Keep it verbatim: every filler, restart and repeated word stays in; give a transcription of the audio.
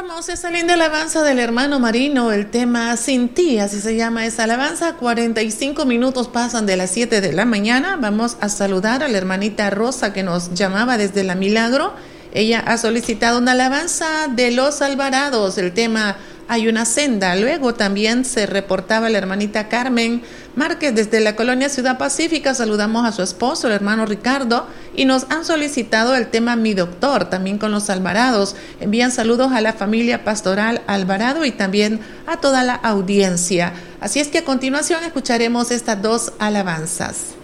Continuamos esa linda alabanza del hermano Marino, el tema Sin Ti, así se llama esa alabanza. cuarenta y cinco minutos pasan de las siete de la mañana. Vamos a saludar a la hermanita Rosa que nos llamaba desde La Milagro. Ella ha solicitado una alabanza de Los Alvarados, el tema Hay una senda. Luego también se reportaba la hermanita Carmen Márquez desde la colonia Ciudad Pacífica. Saludamos a su esposo, el hermano Ricardo, y nos han solicitado el tema Mi Doctor, también con Los Alvarados. Envían saludos a la familia pastoral Alvarado y también a toda la audiencia. Así es que a continuación escucharemos estas dos alabanzas.